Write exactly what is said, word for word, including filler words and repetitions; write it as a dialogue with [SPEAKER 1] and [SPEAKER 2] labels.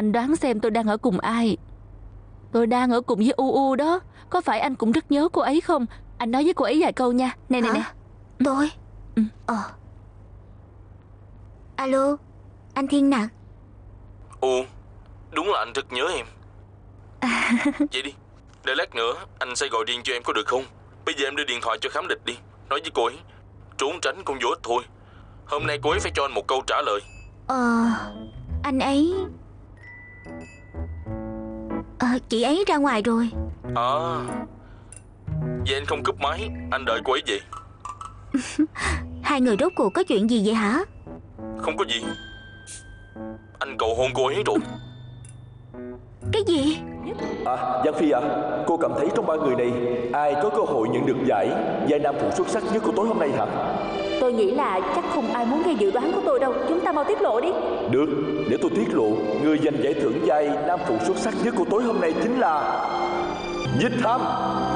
[SPEAKER 1] Anh đoán xem tôi đang ở cùng ai? Tôi đang ở cùng với U U đó. Có phải anh cũng rất nhớ cô ấy không? Anh nói với cô ấy vài câu nha. Nè nè nè.
[SPEAKER 2] Tôi
[SPEAKER 1] Ừ.
[SPEAKER 2] Ờ Alo, anh Thiên Nặc.
[SPEAKER 3] Ồ, đúng là anh rất nhớ em. Vậy đi, để lát nữa anh sẽ gọi điện cho em có được không? Bây giờ em đưa điện thoại cho Khám Địch đi. Nói với cô ấy, trốn tránh cũng vô ích thôi. Hôm nay cô ấy phải cho anh một câu trả lời.
[SPEAKER 2] Ờ Anh ấy ờ, Chị ấy ra ngoài rồi.
[SPEAKER 3] À, vậy anh không cúp máy, anh đợi cô ấy vậy.
[SPEAKER 2] Hai người rốt cuộc có chuyện gì vậy hả?
[SPEAKER 3] Không có gì. Anh cầu hôn cô ấy rồi.
[SPEAKER 2] Cái gì?
[SPEAKER 4] À, Giang Phi à, cô cảm thấy trong ba người này ai có cơ hội nhận được giải vai nam phụ xuất sắc nhất của tối hôm nay hả?
[SPEAKER 1] Tôi nghĩ là chắc không ai muốn nghe dự đoán của tôi đâu. Chúng ta mau tiết lộ đi.
[SPEAKER 4] Được, để tôi tiết lộ. Người giành giải thưởng vai nam phụ xuất sắc nhất của tối hôm nay chính là Dịch Tham.